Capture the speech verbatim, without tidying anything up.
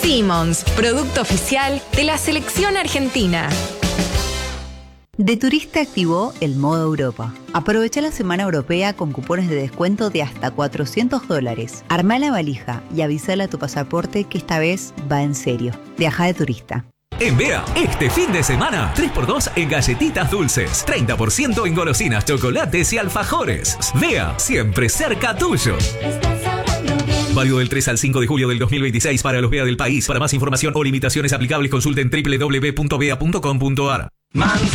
Simmons, producto oficial de la selección argentina. De Turista activó el modo Europa. Aprovecha la semana europea con cupones de descuento de hasta cuatrocientos dólares. Armá la valija y avísale a tu pasaporte que esta vez va en serio. Viaja de turista. En Bea, este fin de semana, tres por dos en galletitas dulces, treinta por ciento en golosinas, chocolates y alfajores. Bea, siempre cerca tuyo. Válido del tres al cinco de julio del dos mil veintiséis para los Bea del país. Para más información o limitaciones aplicables, consulten doble u doble u doble u punto bea punto com punto a r.